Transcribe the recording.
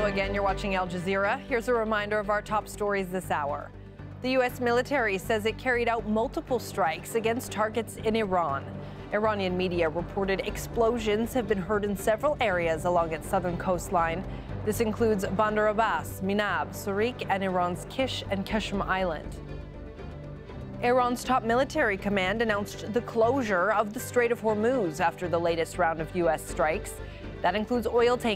again. You're watching Al Jazeera. Here's a reminder of our top stories this hour. The U.S. military says it carried out multiple strikes against targets in Iran. Iranian media reported explosions have been heard in several areas along its southern coastline. This includes Bandar Abbas, Minab, Surik, and Iran's Kish and Qashm Island. Iran's top military command announced the closure of the Strait of Hormuz after the latest round of U.S. strikes. That includes oil tankers